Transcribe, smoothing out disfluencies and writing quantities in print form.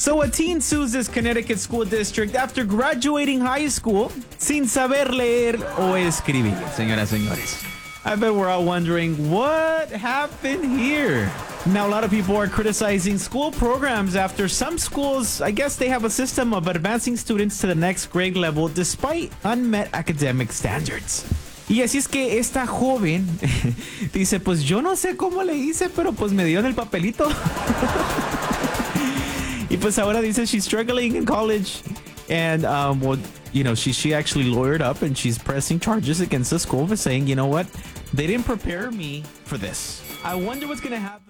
So a teen sues this Connecticut school district after graduating high school sin saber leer o escribir, señoras y señores. I bet we're all wondering, what happened here? Now, a lot of people are criticizing school programs after some schools, I guess they have a system of advancing students to the next grade level despite unmet academic standards. Y así es que esta joven dice, pues yo no sé cómo le hice, pero pues me dieron el papelito. Y pues ahora dice she's struggling in college and well, you know, she actually lawyered up and she's pressing charges against the school for saying, you know what, they didn't prepare me for this. I wonder what's going to happen.